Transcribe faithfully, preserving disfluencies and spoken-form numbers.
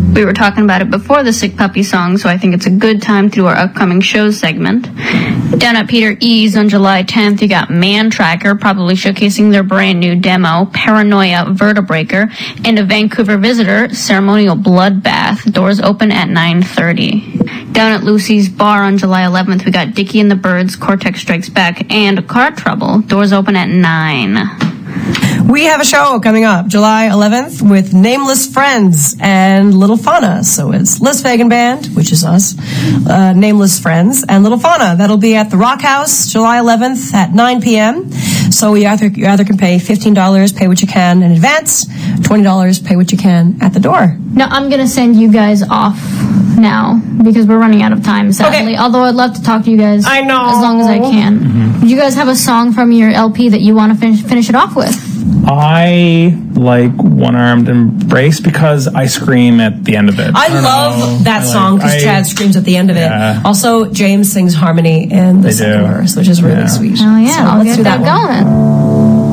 We were talking about it before the Sick Puppy song, so I think it's a good time to do our upcoming shows segment. Down at Peter E's on July tenth, you got Man Tracker, probably showcasing their brand new demo, Paranoia Vertebreaker, and a Vancouver Visitor, Ceremonial Bloodbath. Doors open at nine thirty. Down at Lucy's Bar on July eleventh, we got Dickie and the Birds, Cortex Strikes Back, and Car Trouble. Doors open at nine. We have a show coming up July eleventh with Nameless Friends and Little Fauna. So it's Liz Fagan Band, which is us, uh, Nameless Friends, and Little Fauna. That'll be at the Rock House July eleventh at nine p.m. So you either, you either can pay fifteen dollars, pay what you can in advance, twenty dollars, pay what you can at the door. Now, I'm going to send you guys off now because we're running out of time, sadly. Okay. Although I'd love to talk to you guys I know. as long as I can. Mm-hmm. Do you guys have a song from your L P that you want to finish, finish it off with? I like One Armed Embrace because I scream at the end of it. I, I love know. that I song because like, Chad screams at the end of yeah. it. Also, James sings harmony in the They second do. verse, which is really Yeah. sweet. Oh, yeah. So I'll let's get do that, that one. going.